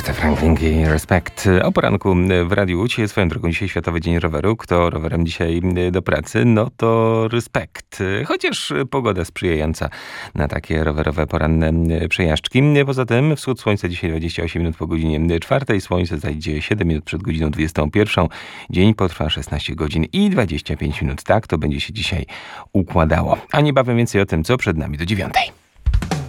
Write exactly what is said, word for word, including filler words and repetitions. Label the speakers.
Speaker 1: Aretha Franklin i Respect. O poranku w Radiu Łódź. Swoją drogą dzisiaj Światowy Dzień Roweru. Kto rowerem dzisiaj do pracy, no to respekt. Chociaż pogoda sprzyjająca na takie rowerowe poranne przejażdżki. Poza tym wschód słońca dzisiaj dwadzieścia osiem minut po godzinie czwartej. Słońce zajdzie siedem minut przed godziną dwudziestą pierwszą. Dzień potrwa szesnaście godzin i dwadzieścia pięć minut. Tak to będzie się dzisiaj układało. A niebawem więcej o tym, co przed nami do dziewiątej.